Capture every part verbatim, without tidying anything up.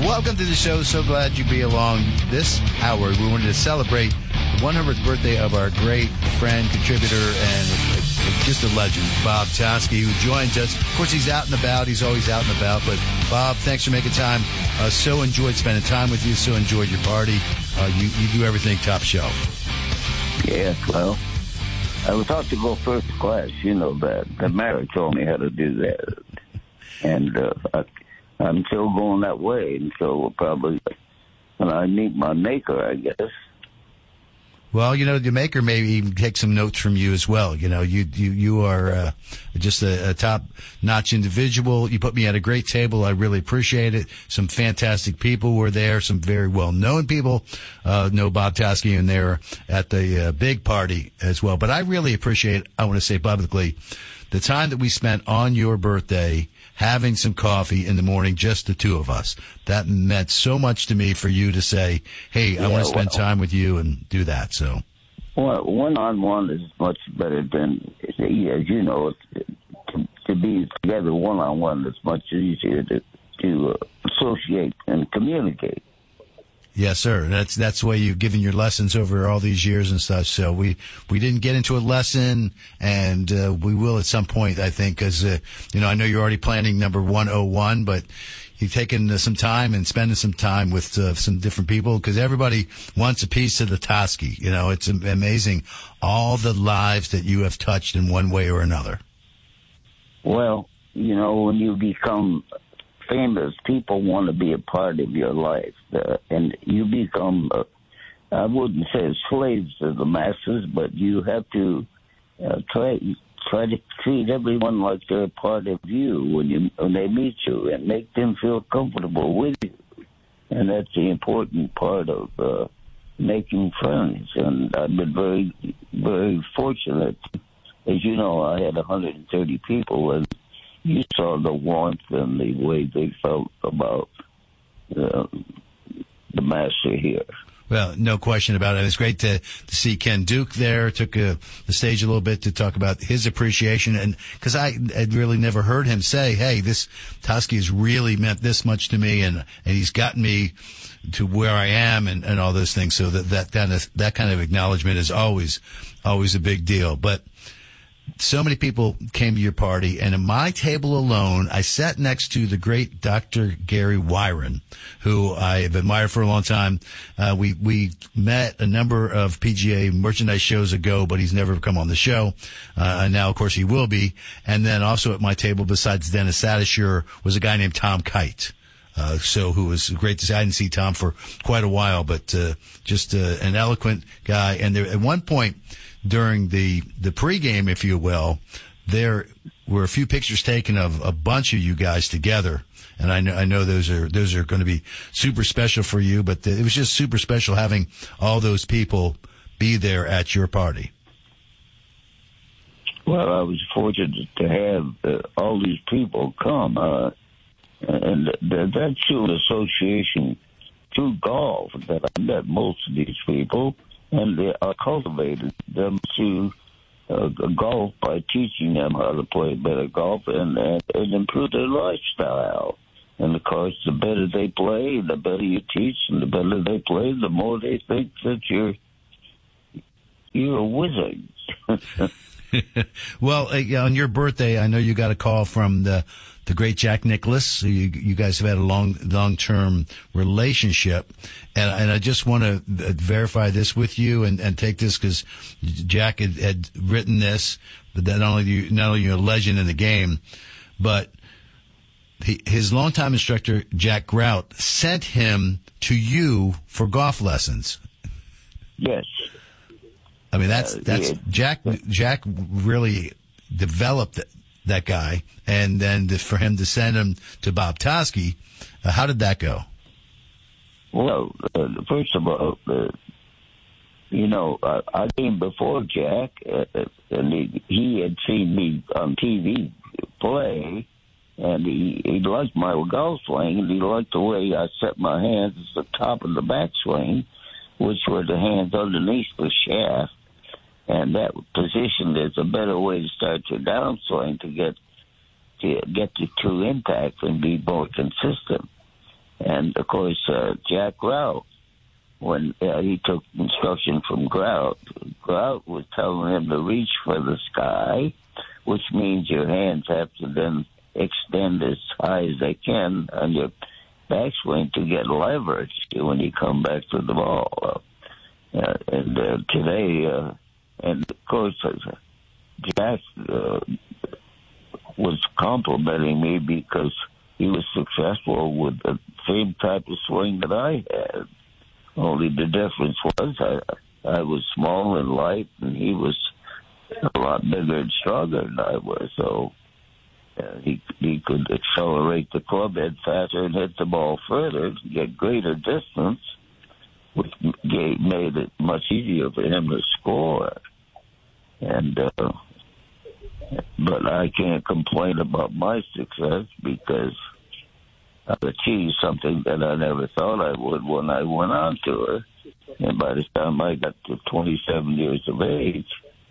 Welcome to the show. So glad you'd be along this hour. We wanted to celebrate the one hundredth birthday of our great friend, contributor, and just a legend, Bob Toski, who joins us. Of course, he's out and about. He's always out and about. But, Bob, thanks for making time. Uh, so enjoyed spending time with you. So enjoyed your party. Uh, you, you do everything top shelf. Yeah, well, I was taught to go first class. You know that. The mayor told me how to do that. And uh, I, I'm still going that way. And so probably when I meet my maker, I guess. Well, you know, the maker may even take some notes from you as well. You know, you you, you are uh, just a, a top-notch individual. You put me at a great table. I really appreciate it. Some fantastic people were there, some very well-known people uh, know Bob Toski, and they're at the uh, big party as well. But I really appreciate, I want to say publicly, the time that we spent on your birthday having some coffee in the morning, just the two of us. That meant so much to me for you to say, hey, yeah, I want to spend well, time with you and do that. So, well, one-on-one is much better than, as you know, to, to be together one-on-one is much easier to, to uh, associate and communicate. Yes, sir. That's that's the way you've given your lessons over all these years and stuff. So we we didn't get into a lesson, and uh, we will at some point, I think, because uh, you know I know you're already planning number one oh one, but you've taken uh, some time and spending some time with uh, some different people because everybody wants a piece of the Toski. You know, it's amazing all the lives that you have touched in one way or another. Well, you know, when you become famous, people want to be a part of your life, uh, and you become, uh, I wouldn't say slaves to the masses, but you have to uh, try try to treat everyone like they're a part of you when you when they meet you, and make them feel comfortable with you. And that's the important part of uh, making friends. And I've been very, very fortunate. As you know, I had one hundred thirty people, and you saw the warmth and the way they felt about uh, the master here. Well, no question about it. It's great to, to see Ken Duke there. Took uh, the stage a little bit to talk about his appreciation, and because I had really never heard him say, "Hey, this Toski has really meant this much to me, and and he's gotten me to where I am, and, and all those things." So that that kind of that kind of acknowledgement is always always a big deal, but. So many people came to your party, and at my table alone, I sat next to the great Doctor Gary Wyron, who I have admired for a long time. Uh, we, we met a number of P G A merchandise shows ago, but he's never come on the show. Uh, and now, of course, he will be. And then also at my table, besides Dennis Sadisher, was a guy named Tom Kite. Uh, so who was great to see. I didn't see Tom for quite a while, but, uh, just, uh, an eloquent guy. And there, at one point, during the, the pregame, if you will, there were a few pictures taken of a bunch of you guys together. And I know, I know those are, those are going to be super special for you, but it was just super special having all those people be there at your party. Well, I was fortunate to have uh, all these people come, uh, and th- that's through an association through golf that I met most of these people. And they are cultivated them to uh, golf by teaching them how to play better golf and, and, and improve their lifestyle. And, of course, the better they play, the better you teach, and the better they play, the more they think that you're, you're a wizard. Well, uh, on your birthday, I know you got a call from the the great Jack Nicklaus. You, you guys have had a long, long-term relationship. And, and I just want to verify this with you and, and take this because Jack had, had written this, but that not only you, not only you're a legend in the game, but he, his longtime instructor, Jack Grout, sent him to you for golf lessons. Yes. I mean, that's, uh, that's, yeah. Jack, Jack really developed it. That guy, and then to, for him to send him to Bob Toski, uh, how did that go? Well, uh, first of all, uh, you know, I, I came before Jack, uh, and he, he had seen me on T V play, and he, he liked my golf swing, and he liked the way I set my hands at the top of the backswing, which were the hands underneath the shaft. And that position is a better way to start your downswing to get to get to true impact and be more consistent. And, of course, uh, Jack Grout, when uh, he took instruction from Grout, Grout was telling him to reach for the sky, which means your hands have to then extend as high as they can on your backswing to get leverage when you come back to the ball. Uh, and uh, today, uh, and of course, uh, Jack uh, was complimenting me because he was successful with the same type of swing that I had. Only the difference was I, I was small and light, and he was a lot bigger and stronger than I was. So uh, he he could accelerate the club head faster and hit the ball further to get greater distance, which gave, made it much easier for him to score. And uh, but I can't complain about my success because I've achieved something that I never thought I would when I went on tour. And by the time I got to twenty-seven years of age,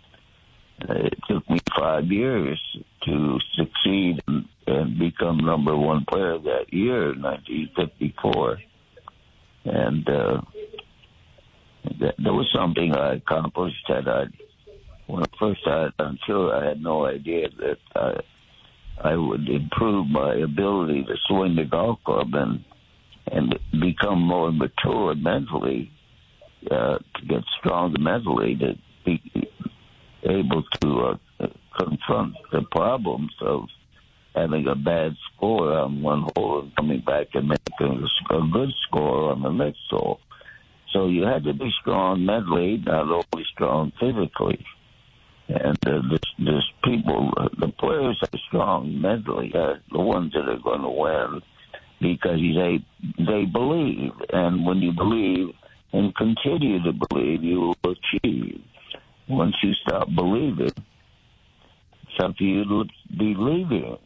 it took me five years to succeed and, and become number one player that year, nineteen fifty-four. And uh, that, that was something I accomplished that I, when I first started on tour, I had no idea that I, I would improve my ability to swing the golf club and and become more mature mentally, uh, to get stronger mentally, to be able to uh, confront the problems of having a bad score on one hole and coming back and making a good score on the next hole. So you had to be strong mentally, not only strong physically. And uh, this, this people, uh, the players that are strong mentally are the ones that are going to win because they they believe. And when you believe and continue to believe, you will achieve. Once you stop believing, it's up to you to be leaving.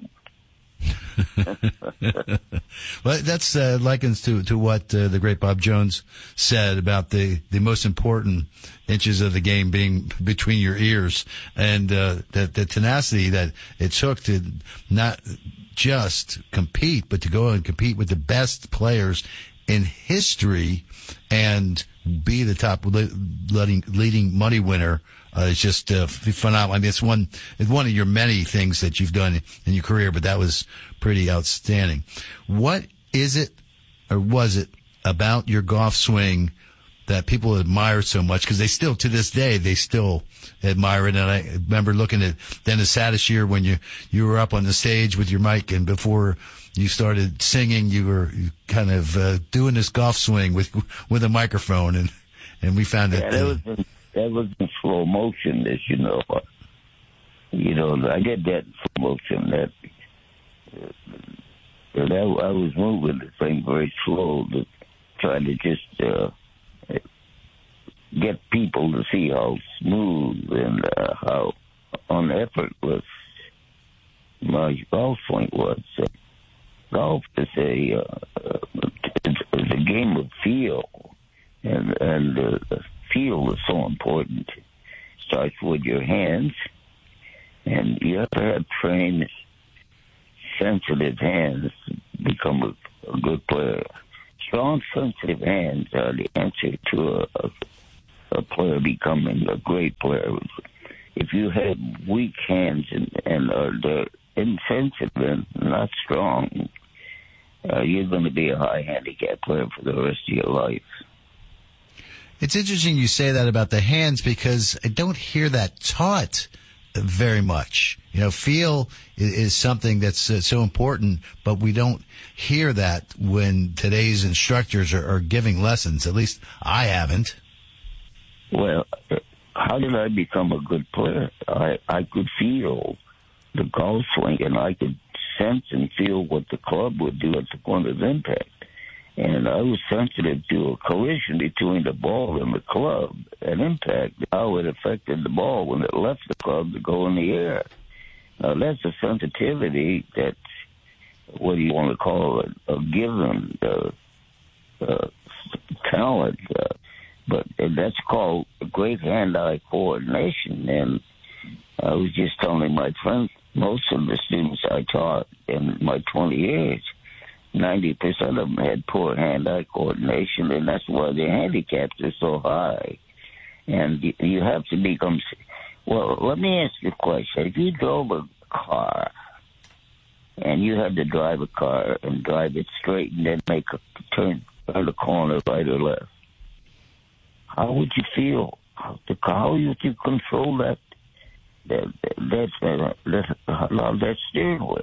Well, that's uh, likens to, to what uh, the great Bob Jones said about the, the most important inches of the game being between your ears, and uh, that the tenacity that it took to not just compete, but to go and compete with the best players in history and be the top leading, leading money winner. Uh, it's just uh, phenomenal. I mean, it's one, it's one of your many things that you've done in your career, but that was pretty outstanding. What is it, or was it, about your golf swing that people admire so much? Because they still, to this day, they still admire it. And I remember looking at Dennis Satterthwaite when you, you were up on the stage with your mic, and before you started singing, you were kind of uh, doing this golf swing with with a microphone, and, and we found yeah, it. That was in, that was in slow motion, as you know. You know, I did that in slow motion. That, uh, that I was moving the thing very slow, to trying to just uh, get people to see how smooth and uh, how uneffortless my golf swing was. Uh, golf is a uh, it's, it's a game of feel, and and uh, the feel is so important. It starts with your hands, and you have to have trained, sensitive hands to become a, a good player. Strong, sensitive hands are the answer to a, a, a player becoming a great player. If you have weak hands and, and are they're insensitive and not strong, uh, you're going to be a high handicap player for the rest of your life. It's interesting you say that about the hands, because I don't hear that taught very much. You know, feel is, is something that's uh, so important, but we don't hear that when today's instructors are, are giving lessons. At least I haven't. Well, how did I become a good player? I, I could feel the golf swing, and I could sense and feel what the club would do at the point of impact. And I was sensitive to a collision between the ball and the club at impact, how it affected the ball when it left the club to go in the air. Now, that's a sensitivity that, what do you want to call it, a given uh, uh, talent. Uh, but that's called great hand-eye coordination. And I was just telling my friends, most of the students I taught in my twenty years, ninety percent of them had poor hand-eye coordination, and that's why their handicaps are so high. And you, you have to become... Well, let me ask you a question. If you drove a car, and you had to drive a car and drive it straight and then make a turn, turn a corner right or left, how would you feel? How, to, how would you control that that that, that, that, that steering wheel?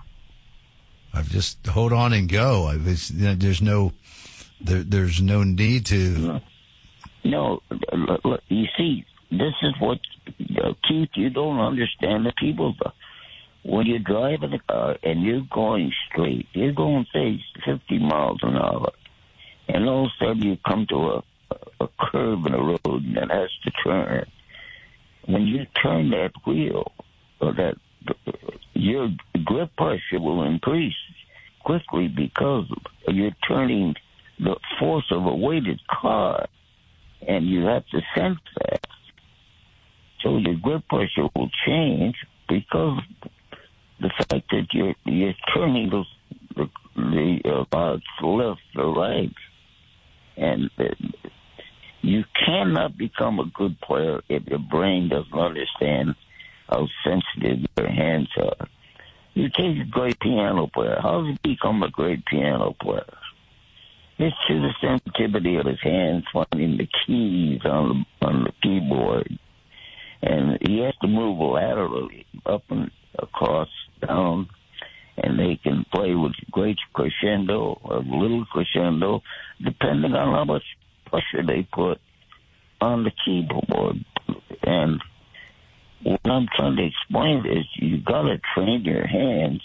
I've just hold on and go. I've, it's, you know, there's no there, there's no need to. No, look, look, you see, this is what uh, Keith. You don't understand the people. When you're driving a car and you're going straight, you're going say fifty miles an hour, and all of a sudden you come to a a curve in the road and it has to turn. When you turn that wheel, or that your grip pressure will increase quickly because you're turning the force of a weighted car, and you have to sense that. So your grip pressure will change because the fact that you're you're turning the the, the uh, left or right, and uh, you cannot become a good player if your brain doesn't understand how sensitive your hands are. You take a great piano player. How does he become a great piano player? It's to the sensitivity of his hands finding the keys on the, on the keyboard. And he has to move laterally, up and across, down, and they can play with great crescendo or little crescendo, depending on how much pressure they put on the keyboard. And what I'm trying to explain is you got to train your hands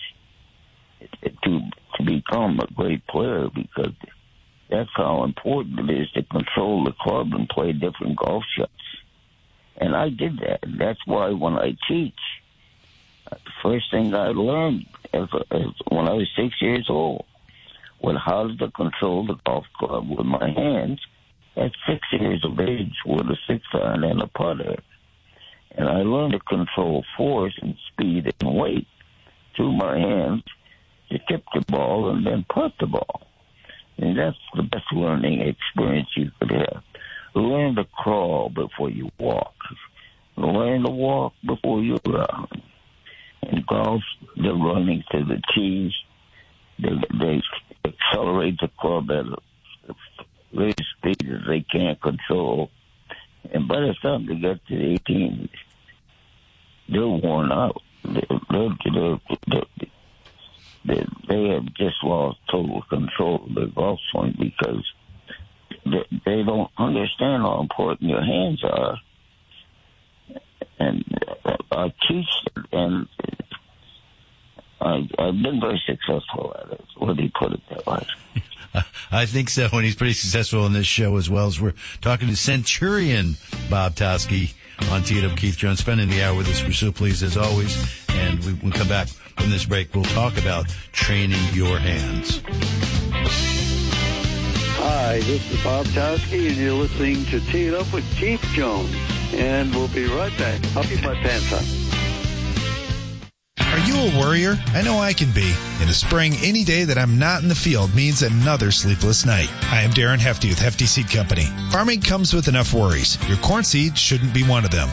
to to become a great player, because that's how important it is to control the club and play different golf shots. And I did that. That's why when I teach, the first thing I learned as, as when I was six years old was how to control the golf club with my hands at six years of age with a six iron and a putter. And I learned to control force and speed and weight through my hands to tip the ball and then putt the ball. And that's the best learning experience you could have. Learn to crawl before you walk. Learn to walk before you run. In golf, they're running to the tees. They, they accelerate the club at a very speed that they can't control. And by the time they get to the eighteen, they're worn out. They're, they're, they're, they're, they, they have just lost total control of their golf swing because they, they don't understand how important your hands are. And I teach them, and I, I've been very successful at it. Let me put it that way. I think so, and he's pretty successful in this show as well. As we're talking to Centurion Bob Toski on Tee It Up. Keith Jones spending the hour with us. We're so pleased as always. And we, we'll come back from this break. We'll talk about training your hands. Hi, this is Bob Toski, and you're listening to Tee It Up with Keith Jones. And we'll be right back. I'll keep my pants on. Are you a worrier? I know I can be. In the spring, any day that I'm not in the field means another sleepless night. I am Darren Hefty with Hefty Seed Company. Farming comes with enough worries. Your corn seed shouldn't be one of them.